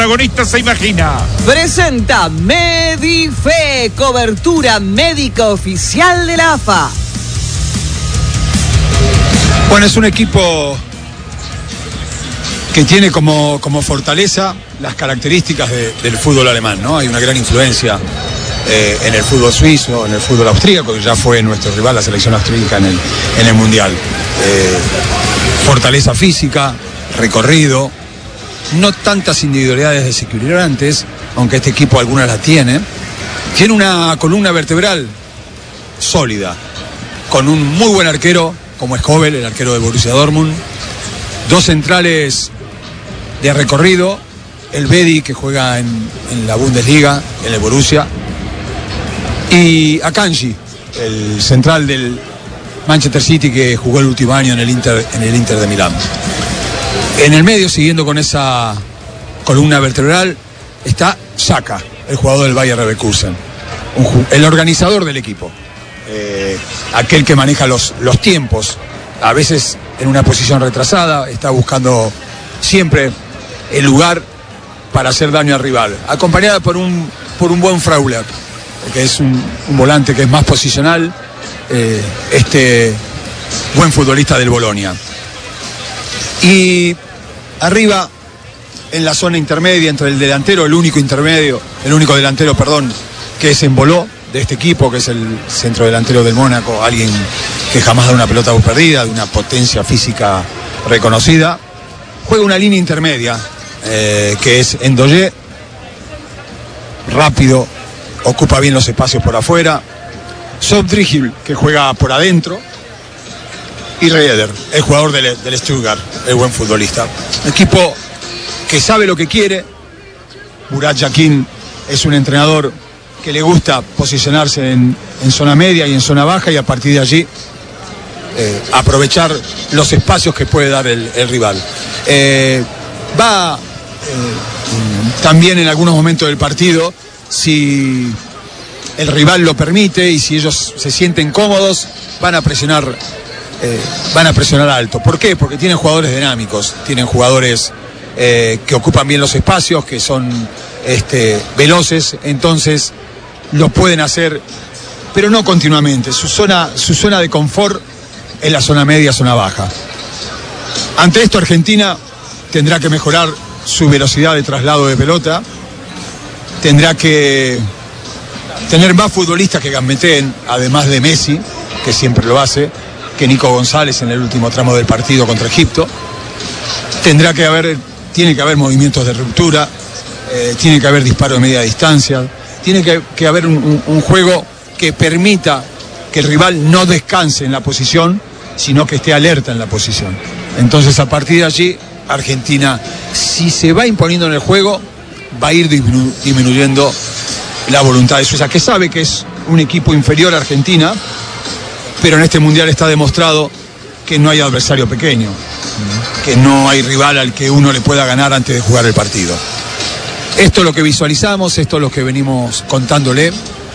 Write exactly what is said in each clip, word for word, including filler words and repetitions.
protagonista se imagina. Presenta Medife, cobertura médica oficial de la A F A. Bueno, es un equipo que tiene como, como fortaleza las características de, del fútbol alemán, ¿no? Hay una gran influencia eh, en el fútbol suizo, en el fútbol austríaco, que ya fue nuestro rival, la selección austríaca en el, en el Mundial. Eh, fortaleza física, recorrido, no tantas individualidades desequilibrantes, aunque este equipo algunas las tiene. Tiene una columna vertebral sólida, con un muy buen arquero, como es Kobel, el arquero de Borussia Dortmund. Dos centrales de recorrido, el Bedi, que juega en, en la Bundesliga, en el Borussia, y Akanji, el central del Manchester City, que jugó el último año en el Inter, en el Inter de Milán. En el medio, siguiendo con esa columna vertebral, está Xhaka, el jugador del Bayer Leverkusen, un, el organizador del equipo, eh, aquel que maneja los, los tiempos, a veces en una posición retrasada, está buscando siempre el lugar para hacer daño al rival, acompañada por un, por un buen Frauler, que es un, un volante que es más posicional, eh, este buen futbolista del Bolonia. Y arriba, en la zona intermedia entre el delantero, el único intermedio, el único delantero, perdón, que es Embolo, de este equipo, que es el centro delantero del Mónaco, alguien que jamás da una pelota perdida, de una potencia física reconocida. Juega una línea intermedia, eh, que es Ndoye, rápido, ocupa bien los espacios por afuera. Sobdrigil, que juega por adentro. Y Reeder, el jugador del, del Stuttgart, el buen futbolista. Equipo que sabe lo que quiere. Murat Yakin es un entrenador que le gusta posicionarse en, en zona media y en zona baja, y a partir de allí eh, aprovechar los espacios que puede dar el, el rival. Eh, va eh, también en algunos momentos del partido, si el rival lo permite y si ellos se sienten cómodos, van a presionar eh, van a presionar alto. ¿Por qué? Porque tienen jugadores dinámicos, tienen jugadores eh, que ocupan bien los espacios, que son este, veloces, entonces lo pueden hacer, pero no continuamente. Su zona, su zona de confort es la zona media, zona baja. Ante esto, Argentina tendrá que mejorar su velocidad de traslado de pelota, tendrá que tener más futbolistas que gambeteen, además de Messi, que siempre lo hace, que Nico González en el último tramo del partido contra Egipto. Tendrá que haber, tiene que haber movimientos de ruptura, eh, tiene que haber disparo de media distancia, tiene que, que haber un, un, un juego que permita que el rival no descanse en la posición, sino que esté alerta en la posición. Entonces, a partir de allí, Argentina, si se va imponiendo en el juego, va a ir disminu- disminuyendo la voluntad de Suiza, que sabe que es un equipo inferior a Argentina, pero en este Mundial está demostrado que no hay adversario pequeño, que no hay rival al que uno le pueda ganar antes de jugar el partido. Esto es lo que visualizamos, esto es lo que venimos contándole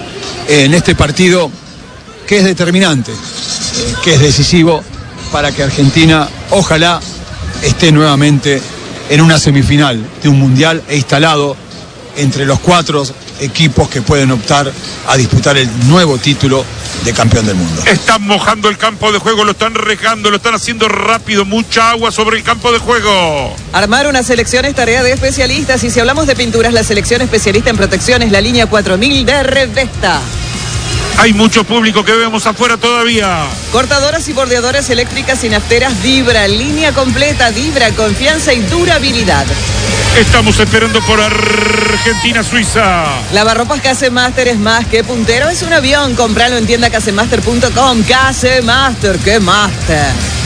en este partido, que es determinante, que es decisivo para que Argentina, ojalá, esté nuevamente en una semifinal de un Mundial e instalado entre los cuatro equipos que pueden optar a disputar el nuevo título de campeón del mundo. Están mojando el campo de juego, lo están regando, lo están haciendo rápido, mucha agua sobre el campo de juego. Armar una selección es tarea de especialistas, y si hablamos de pinturas, la selección especialista en protección es la línea cuatro mil de Revesta. Hay mucho público que vemos afuera todavía. Cortadoras y bordeadoras eléctricas y nafteras Vibra, línea completa, Vibra, confianza y durabilidad. Estamos esperando por Argentina-Suiza. Lavarropas Casemaster es más que puntero, es un avión. Compralo en tienda casemaster punto com. Casemaster, ¿qué master?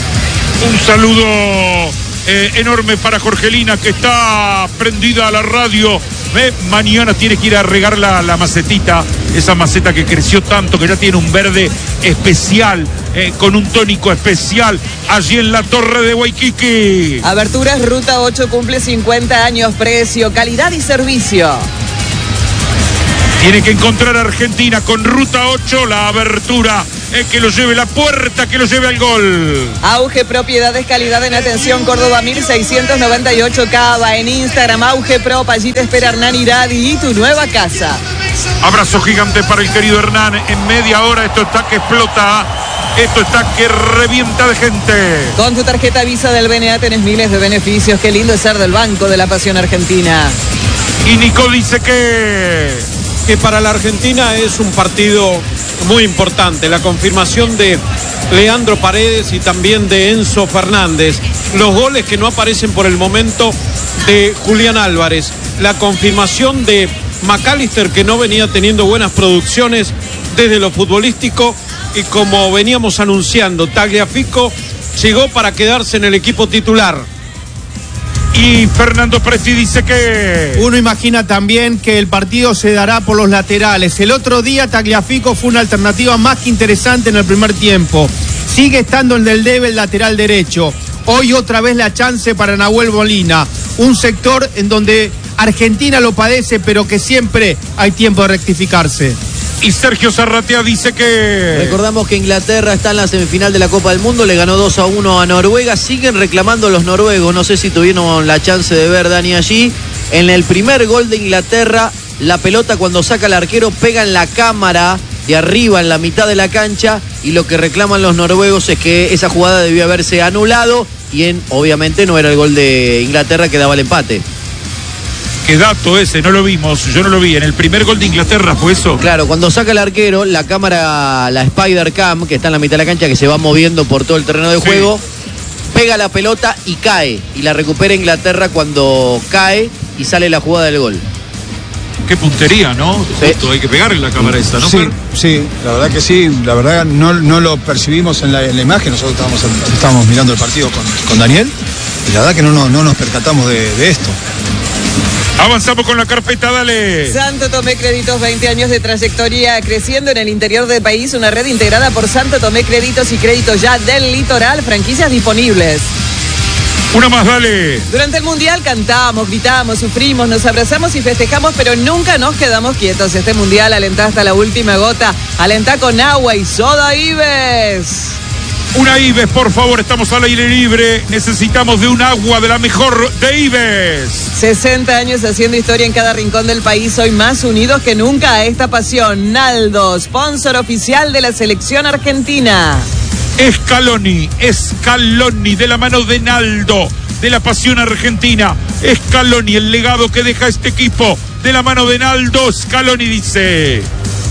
Un saludo eh, enorme para Jorgelina, que está prendida a la radio. Eh, mañana tiene que ir a regar la, la macetita, esa maceta que creció tanto, que ya tiene un verde especial, eh, con un tónico especial, allí en la Torre de Waikiki. Aberturas Ruta ocho cumple cincuenta años, precio, calidad y servicio. Tiene que encontrar a Argentina con Ruta ocho, la abertura eh, que lo lleve la puerta, que lo lleve al gol. Auge Propiedades, calidad en atención, Córdoba mil seiscientos noventa y ocho Cava. En Instagram, Auge Pro, allí te espera Hernán Iradi y tu nueva casa. Abrazo gigante para el querido Hernán. En media hora esto está que explota. Esto está que revienta de gente. Con tu tarjeta Visa del B N A tenés miles de beneficios. Qué lindo es ser del Banco de la Pasión Argentina. Y Nico dice que... que para la Argentina es un partido muy importante. La confirmación de Leandro Paredes y también de Enzo Fernández. Los goles que no aparecen por el momento de Julián Álvarez. La confirmación de McAllister, que no venía teniendo buenas producciones desde lo futbolístico. Y como veníamos anunciando, Tagliafico llegó para quedarse en el equipo titular. Y Fernando Presti dice que... uno imagina también que el partido se dará por los laterales. El otro día Tagliafico fue una alternativa más que interesante en el primer tiempo. Sigue estando en el debe el lateral derecho. Hoy otra vez la chance para Nahuel Molina. Un sector en donde Argentina lo padece, pero que siempre hay tiempo de rectificarse. Y Sergio Zarratea dice que... recordamos que Inglaterra está en la semifinal de la Copa del Mundo, le ganó dos a uno a Noruega. Siguen reclamando los noruegos, no sé si tuvieron la chance de ver, Dani, allí. En el primer gol de Inglaterra, la pelota cuando saca el arquero pega en la cámara de arriba, en la mitad de la cancha, y lo que reclaman los noruegos es que esa jugada debió haberse anulado, y en, obviamente no era el gol de Inglaterra que daba el empate. Qué dato ese, no lo vimos, yo no lo vi. En el primer gol de Inglaterra fue eso. Claro, cuando saca el arquero, la cámara, la Spider Cam, que está en la mitad de la cancha, que se va moviendo por todo el terreno de juego, sí, pega la pelota y cae. Y la recupera Inglaterra cuando cae y sale la jugada del gol. Qué puntería, ¿no? Sí. Justo, hay que pegarle la cámara esta, ¿no? Sí, sí, la verdad que sí. La verdad no, no lo percibimos en la, en la imagen. Nosotros estábamos, estábamos mirando el partido con, con Daniel. Y la verdad que no, no, no nos percatamos de, de esto. Avanzamos con la carpeta, dale. Santo Tomé Créditos, veinte años de trayectoria creciendo en el interior del país. Una red integrada por Santo Tomé Créditos y Créditos Ya del Litoral. Franquicias disponibles. Una más, dale. Durante el Mundial cantamos, gritamos, sufrimos, nos abrazamos y festejamos, pero nunca nos quedamos quietos. Este Mundial alentá hasta la última gota. Alentá con agua y soda Ives. Una Ives, por favor, estamos al aire libre. Necesitamos de un agua de la mejor de Ives. sesenta años haciendo historia en cada rincón del país. Hoy más unidos que nunca a esta pasión. Naldo, sponsor oficial de la selección argentina. Scaloni, Scaloni, de la mano de Naldo, de la pasión argentina. Scaloni, el legado que deja este equipo, de la mano de Naldo. Scaloni dice...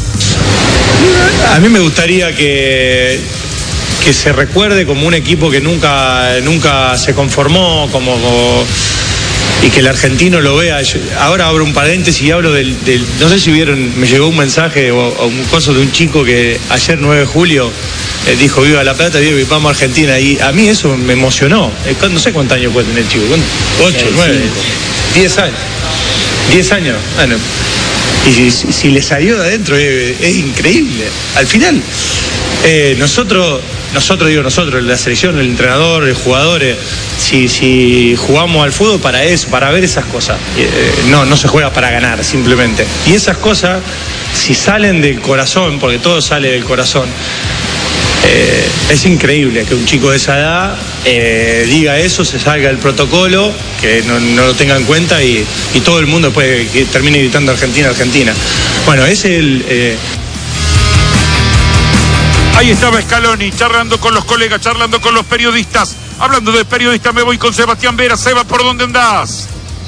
A mí me gustaría que... que se recuerde como un equipo que nunca, nunca se conformó, como, como y que el argentino lo vea. Yo, ahora abro un paréntesis y hablo del, del, no sé si vieron, me llegó un mensaje o, o un coso de un chico que ayer nueve de julio eh, dijo viva La Plata, viva y vamos a Argentina, y a mí eso me emocionó. Eh, no sé cuántos años puede tener el chico, ocho, nueve, diez años, diez años, bueno, y si, si le salió de adentro es, es increíble. Al final eh, nosotros Nosotros, digo nosotros, la selección, el entrenador, el jugador, eh, si, si jugamos al fútbol para eso, para ver esas cosas, eh, no, no se juega para ganar, simplemente. Y esas cosas, si salen del corazón, porque todo sale del corazón, eh, es increíble que un chico de esa edad eh, diga eso, se salga del protocolo, que no, no lo tenga en cuenta y, y todo el mundo después que termine gritando Argentina, Argentina. Bueno, ese es el... Eh, Ahí estaba Scaloni, charlando con los colegas, charlando con los periodistas. Hablando de periodistas, me voy con Sebastián Vera. Seba, ¿por dónde andás?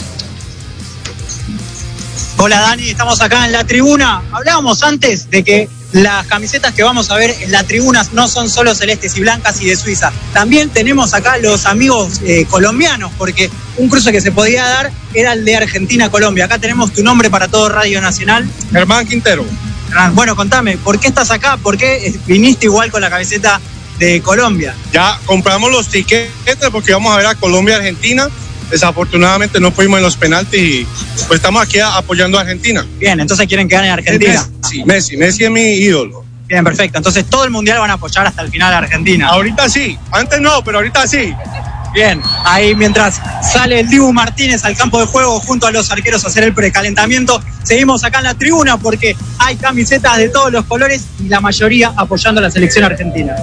Hola Dani, estamos acá en la tribuna. Hablábamos antes de que las camisetas que vamos a ver en la tribuna no son solo celestes y blancas y de Suiza. También tenemos acá los amigos eh, colombianos, porque un cruce que se podía dar era el de Argentina-Colombia. Acá tenemos tu nombre para todo Radio Nacional. Germán Quintero. Bueno, contame, ¿por qué estás acá? ¿Por qué viniste igual con la camiseta de Colombia? Ya compramos los tiquetes porque íbamos a ver a Colombia-Argentina. Desafortunadamente no fuimos en los penaltis y pues estamos aquí apoyando a Argentina. Bien, entonces quieren quedar en Argentina. Messi, Messi, Messi es mi ídolo. Bien, perfecto. Entonces todo el mundial van a apoyar hasta el final a Argentina. Ahorita sí, antes no, pero ahorita sí. Bien, ahí mientras sale el Dibu Martínez al campo de juego junto a los arqueros a hacer el precalentamiento, seguimos acá en la tribuna porque hay camisetas de todos los colores y la mayoría apoyando a la selección argentina.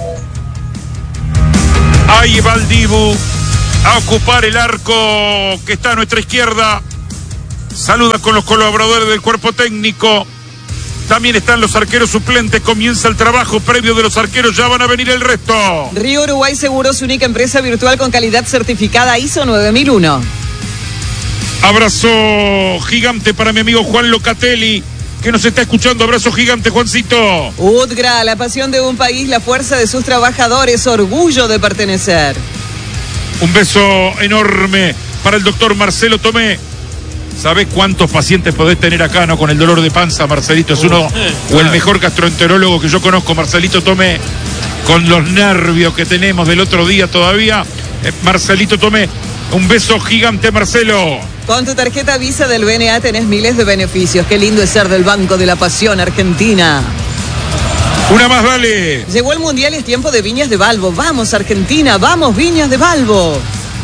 Ahí va el Dibu a ocupar el arco que está a nuestra izquierda. Saluda con los colaboradores del cuerpo técnico. También están los arqueros suplentes. Comienza el trabajo previo de los arqueros. Ya van a venir el resto. Río Uruguay Seguros, única empresa virtual con calidad certificada I S O nueve mil uno. Abrazo gigante para mi amigo Juan Locatelli, que nos está escuchando. Abrazo gigante, Juancito. UTGRA, la pasión de un país, la fuerza de sus trabajadores, orgullo de pertenecer. Un beso enorme para el doctor Marcelo Tomé. ¿Sabés cuántos pacientes podés tener acá, no? Con el dolor de panza, Marcelito. Es uno, o el mejor gastroenterólogo que yo conozco, Marcelito Tomé. Con los nervios que tenemos del otro día todavía. Eh, Marcelito Tomé. Un beso gigante, Marcelo. Con tu tarjeta Visa del B N A tenés miles de beneficios. Qué lindo es ser del Banco de la Pasión Argentina. Una más, dale. Llegó el Mundial y es tiempo de Viñas de Balbo. Vamos, Argentina, vamos, Viñas de Balbo.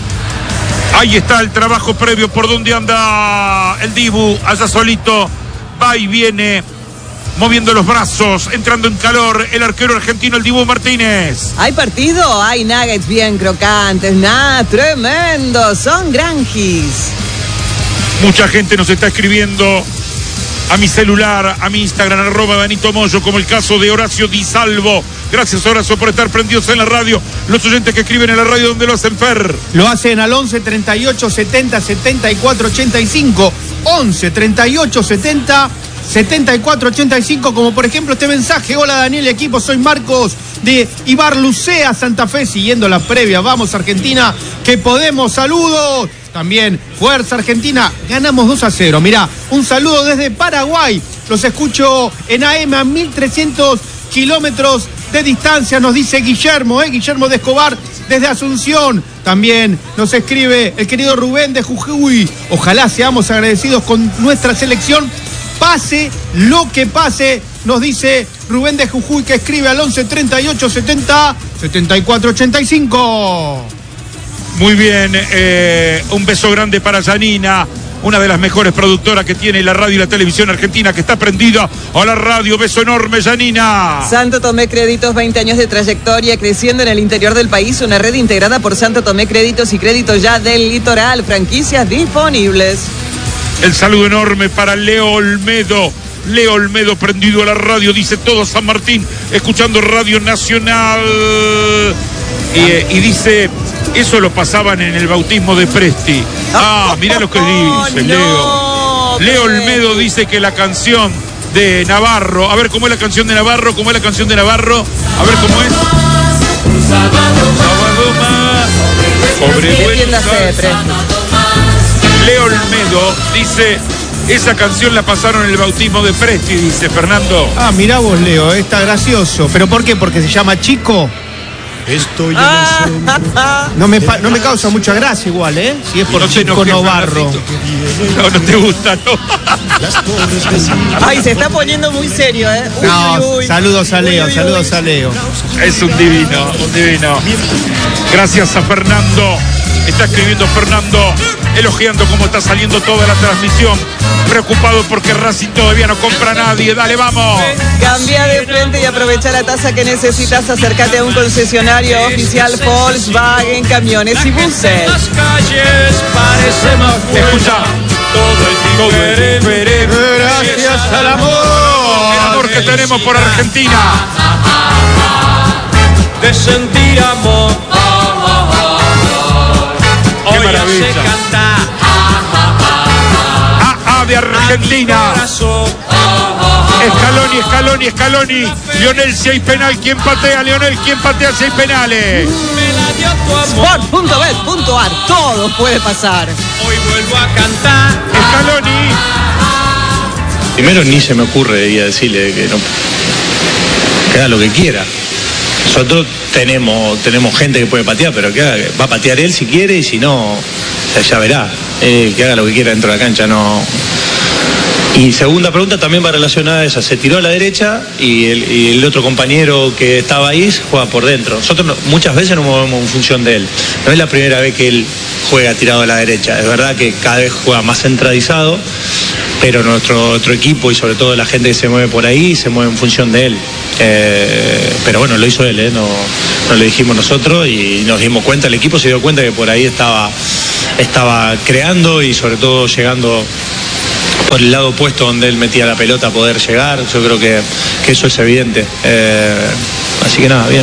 Ahí está el trabajo previo por donde anda el Dibu, allá solito, va y viene, moviendo los brazos, entrando en calor, el arquero argentino, el Dibu Martínez. ¿Hay partido? Hay nuggets bien crocantes, nada, tremendo, son granjis. Mucha gente nos está escribiendo a mi celular, a mi Instagram, arroba Danito Moyo, como el caso de Horacio Di Salvo. Gracias, Horacio, por estar prendidos en la radio. Los oyentes que escriben en la radio, ¿dónde lo hacen, Fer? Lo hacen al once treinta y ocho setenta setenta y cuatro ochenta y cinco. once treinta y ocho setenta setenta y cuatro ochenta y cinco, como por ejemplo este mensaje. Hola Daniel y equipo, soy Marcos de Ibarlucea, Santa Fe, siguiendo la previa. Vamos Argentina, que podemos, saludos. También, fuerza Argentina, ganamos dos a cero. Mirá, un saludo desde Paraguay. Los escucho en A M a mil trescientos kilómetros de distancia, nos dice Guillermo, ¿eh? Guillermo de Escobar, desde Asunción. También nos escribe el querido Rubén de Jujuy. Ojalá seamos agradecidos con nuestra selección. Pase lo que pase, nos dice Rubén de Jujuy, que escribe al once treinta y ocho setenta setenta y cuatro ochenta y cinco. Muy bien, eh, un beso grande para Janina, una de las mejores productoras que tiene la radio y la televisión argentina, que está prendida a la radio. Beso enorme, Janina. Santo Tomé Créditos, veinte años de trayectoria, creciendo en el interior del país, una red integrada por Santo Tomé Créditos y Créditos Ya del Litoral, franquicias disponibles. El saludo enorme para Leo Olmedo. Leo Olmedo prendido a la radio, dice todo San Martín, escuchando Radio Nacional. Y, eh, y dice, eso lo pasaban en el bautismo de Presti. Ah, mirá lo que dice Leo. No, Leo Olmedo dice que la canción de Navarro, a ver cómo es la canción de Navarro, cómo es la canción de Navarro, a ver cómo es. Sábado más, pobre Defiéndase, Presti. Leo Olmedo dice, esa canción la pasaron en el bautismo de Presti, dice Fernando. Ah, mirá vos, Leo, eh, está gracioso. ¿Pero por qué? ¿Porque se llama Chico? Estoy en Ah, el centro. No me, pa- no me causa mucha gracia igual, ¿eh? Si es por No te Chico enojes, Novarro. Fernandito. No, no te gusta, ¿no? Las pobres vecinas. Ay, se está poniendo muy serio, ¿eh? Uy, No, uy, uy. saludos a Leo, Uy, uy, saludos uy. a Leo. Es un divino, un divino. Gracias a Fernando. Está escribiendo Fernando, elogiando cómo está saliendo toda la transmisión. Preocupado porque Racing todavía no compra a nadie. Dale, vamos. Cambia de frente y aprovecha la tasa que necesitas. Acércate a un concesionario oficial Volkswagen Camiones y Buses. Escucha. Todo es diferente. Gracias al amor. El amor que tenemos por Argentina. De sentir amor. Qué maravilla. A A de Argentina. Scaloni, Scaloni, Scaloni. Lionel, si hay penal, ¿quién patea? Lionel, ¿quién patea si hay penales? Sport punto bet punto ar, todo puede pasar. Hoy vuelvo a cantar. Scaloni. Primero ni se me ocurre ir a decirle que no, que haga lo que quiera. Nosotros tenemos, tenemos gente que puede patear, pero que haga, va a patear él si quiere y si no, o sea, ya verá. Eh, que haga lo que quiera dentro de la cancha, no, Y segunda pregunta también va relacionada a esa. Se tiró a la derecha y el, y el otro compañero que estaba ahí juega por dentro. Nosotros no, muchas veces nos movemos en función de él. No es la primera vez que él juega tirado a la derecha. Es verdad que cada vez juega más centralizado, pero nuestro otro equipo y sobre todo la gente que se mueve por ahí se mueve en función de él. Eh, pero bueno, lo hizo él, ¿eh? no, no lo dijimos nosotros y nos dimos cuenta, el equipo se dio cuenta que por ahí estaba, estaba creando y sobre todo llegando por el lado opuesto donde él metía la pelota a poder llegar. Yo creo que, que eso es evidente. Eh, así que nada, bien.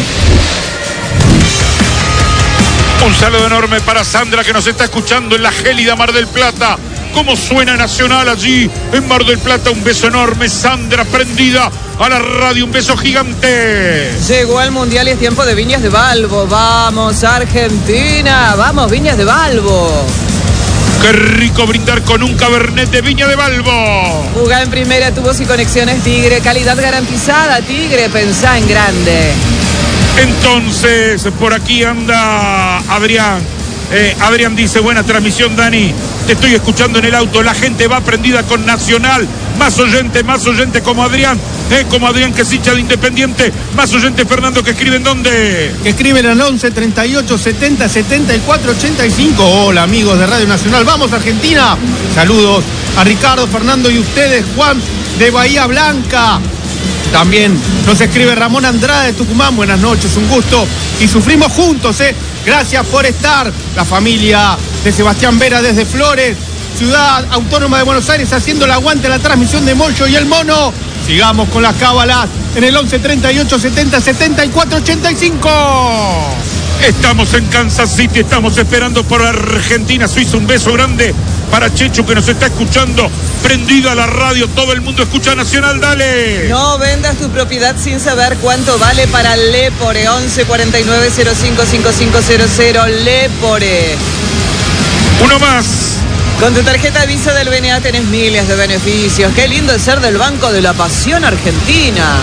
Un saludo enorme para Sandra que nos está escuchando en la gélida Mar del Plata. ¿Cómo suena Nacional allí en Mar del Plata? Un beso enorme, Sandra, prendida a la radio, un beso gigante. Llegó el Mundial y es tiempo de Viñas de Balbo. Vamos, Argentina, vamos, Viñas de Balbo. Qué rico brindar con un Cabernet de Viña de Balbo. Jugá en primera, tubos y conexiones Tigre, calidad garantizada, Tigre, pensá en grande. Entonces, por aquí anda Adrián. Eh, Adrián dice, buena transmisión, Dani. Te estoy escuchando en el auto. La gente va prendida con Nacional. Más oyente, más oyente como Adrián. Eh, como Adrián que es hincha de Independiente. Más oyente Fernando que escriben ¿dónde? Que escriben al once, treinta y ocho, setenta, setenta y cuatro, ochenta y cinco. Hola amigos de Radio Nacional. Vamos Argentina. Saludos a Ricardo, Fernando y ustedes. Juan de Bahía Blanca. También nos escribe Ramón Andrade de Tucumán. Buenas noches, un gusto. Y sufrimos juntos, ¿eh? Gracias por estar. La familia de Sebastián Vera desde Flores, Ciudad Autónoma de Buenos Aires, haciendo el aguante en la transmisión de Moyo y el Mono. Sigamos con las cábalas en el once, treinta y ocho, setenta, setenta y cuatro, ochenta y cinco. Estamos en Kansas City, estamos esperando por Argentina, Suiza. Un beso grande para Chechu que nos está escuchando, prendido a la radio. Todo el mundo escucha Nacional, dale. No vendas tu propiedad sin saber cuánto vale para Lepore. Once, cuarenta y nueve, cero cinco, cinco cinco cero cero. Lepore. Uno más. Con tu tarjeta Visa del B N A tenés miles de beneficios. Qué lindo es ser del Banco de la Pasión Argentina.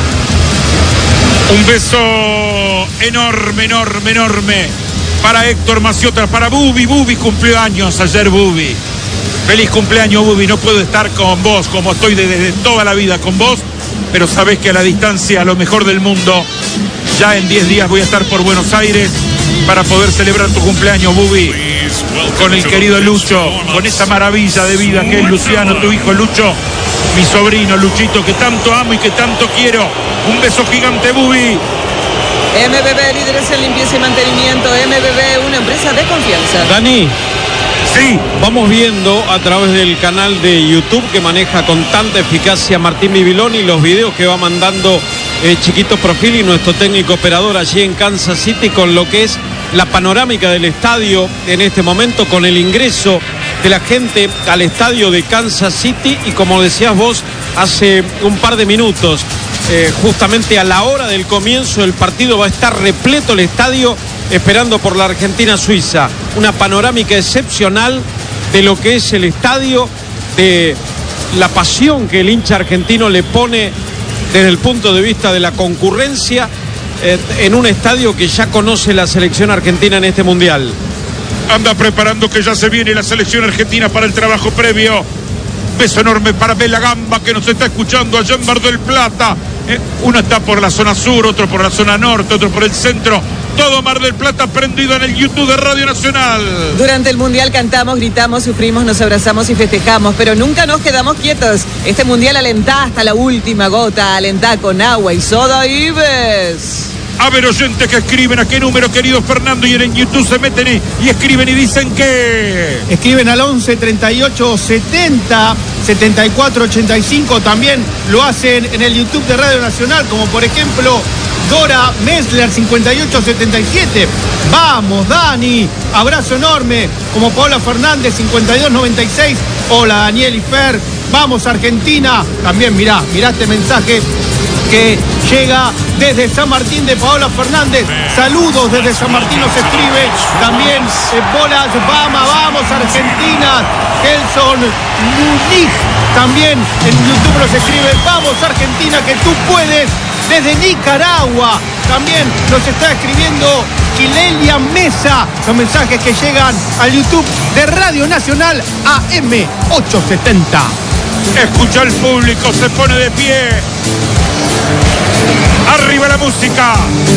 Un beso enorme, enorme, enorme para Héctor Maciota, para Bubi. Bubi cumplió años ayer, Bubi. Feliz cumpleaños, Bubi. No puedo estar con vos como estoy desde toda la vida con vos, pero sabés que a la distancia, a lo mejor del mundo, ya en diez días voy a estar por Buenos Aires para poder celebrar tu cumpleaños, Bubi, con el querido Lucho, con esa maravilla de vida que es Luciano, tu hijo Lucho, mi sobrino Luchito, que tanto amo y que tanto quiero. Un beso gigante, Bubi. M B B, líderes en limpieza y mantenimiento. M B B, una empresa de confianza. Dani. Sí. Vamos viendo a través del canal de YouTube que maneja con tanta eficacia Martín Bibiloni los videos que va mandando eh, Chiquito Profil y nuestro técnico operador allí en Kansas City con lo que es la panorámica del estadio en este momento, con el ingreso de la gente al estadio de Kansas City y como decías vos hace un par de minutos, eh, justamente a la hora del comienzo del partido va a estar repleto el estadio esperando por la Argentina-Suiza. Una panorámica excepcional de lo que es el estadio, de la pasión que el hincha argentino le pone desde el punto de vista de la concurrencia eh, en un estadio que ya conoce la selección argentina en este mundial. Anda preparando que ya se viene la selección argentina para el trabajo previo. Beso enorme para Bela Gamba que nos está escuchando allá en Mar del Plata. Eh, uno está por la zona sur, otro por la zona norte, otro por el centro. Todo Mar del Plata prendido en el YouTube de Radio Nacional. Durante el Mundial cantamos, gritamos, sufrimos, nos abrazamos y festejamos, pero nunca nos quedamos quietos. Este Mundial alentá hasta la última gota, alentá con agua y soda Ives. A ver, oyentes que escriben, ¿a qué número, querido Fernando? Y en YouTube se meten y, y escriben y dicen que... Escriben al once, treinta y ocho, setenta, setenta y cuatro, ochenta y cinco. También lo hacen en el YouTube de Radio Nacional, como por ejemplo Dora Messler, cincuenta y ocho, setenta y siete. Vamos, Dani. Abrazo enorme. Como Paola Fernández, cincuenta y dos, noventa y seis. Hola, Daniel y Fer. Vamos, Argentina. También mirá, mirá este mensaje que llega desde San Martín de Paola Fernández. Saludos desde San Martín nos escribe. También eh, bolas, vamos, vamos Argentina. Gelson Munich también en YouTube nos escribe. Vamos Argentina que tú puedes. Desde Nicaragua también nos está escribiendo Kilelia Mesa. Son mensajes que llegan al YouTube de Radio Nacional A M ochocientos setenta. Escucha al público, se pone de pie. Arriba la música.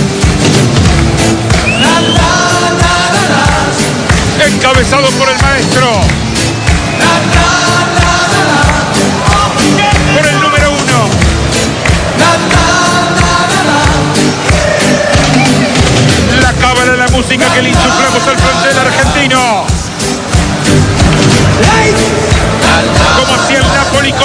Encabezado por el maestro. Por el número uno. La cábala de la música que le insuflamos al plantel argentino.